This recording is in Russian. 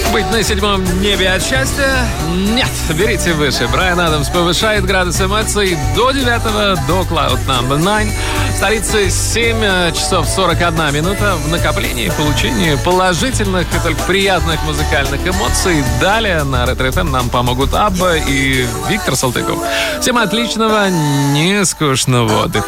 Быть на седьмом небе от счастья? Нет, берите выше. Брайан Адамс повышает градус эмоций до 9-го, до Cloud Number 9. В столице 7 часов 41 минута в накоплении, получении положительных и только приятных музыкальных эмоций. Далее на Ретро-ФМ нам помогут Абба и Виктор Салтыков. Всем отличного, нескучного отдыха.